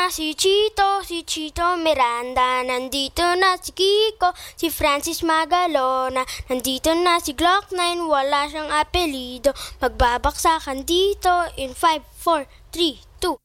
na si Chito Miranda, nandito na si Kiko, si Francis Magalona, nandito na si Glock 9, wala siyang apelido, magbabaksakan dito in 5, 4, 3, 2,